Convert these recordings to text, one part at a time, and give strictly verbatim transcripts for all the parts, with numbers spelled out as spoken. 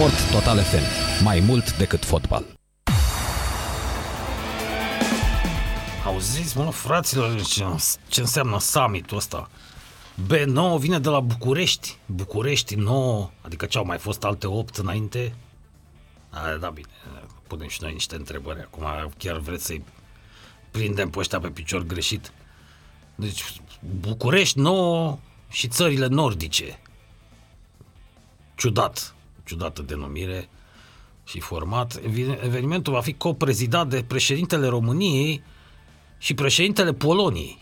Sport Total F M. Mai mult decât fotbal. Auziți, mă, fraților, ce, ce înseamnă summit-ul ăsta? B nouă vine de la București. București nouă, adică ce au mai fost alte opt înainte? A, da, bine, punem și noi niște întrebări. Acum chiar vreți să-i prindem pe ăștia pe picior greșit. Deci, București nouă și țările nordice. Ciudat, ciudată denumire și format. Evenimentul va fi coprezidat de președintele României și președintele Poloniei.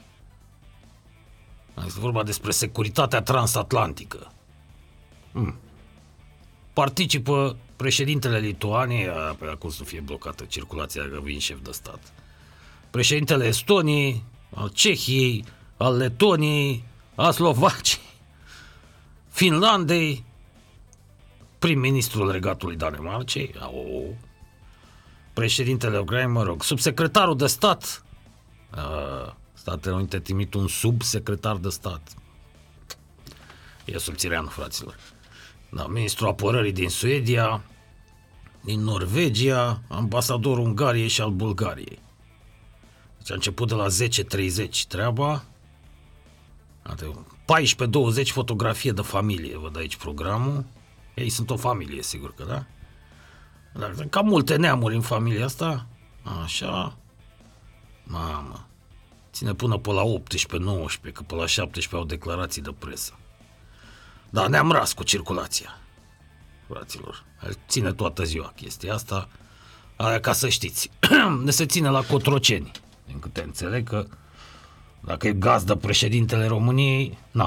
Este vorba despre securitatea transatlantică. Hmm. Participă președintele Lituaniei, pe acolo să fie blocată circulația, că vin șef de stat. Președintele Estoniei, al Cehiei, al Letoniei, al Slovaciei, Finlandei, prim-ministrul Regatului Danemarcei, au, președintele Ucrainei, mă rog, subsecretarul de stat, uh, Statele Unite trimit un subsecretar de stat. E subțireanu, fraților. Da, ministrul apărării din Suedia, din Norvegia, ambasadorul Ungariei și al Bulgariei. Deci a început de la zece treizeci treaba. paisprezece douăzeci fotografie de familie, văd aici programul. Ei sunt o familie, sigur că da. Dar cam multe neamuri în familia asta. Așa. Mamă. Ține până pe la optsprezece nouăsprezece, că pe la șaptesprezece au declarații de presă. Dar ne-am ras cu circulația, fraților. Ține toată ziua chestia asta. Aia, ca să știți, ne se ține la Cotroceni. Din câte înțeleg că dacă e gazdă președintele României, na,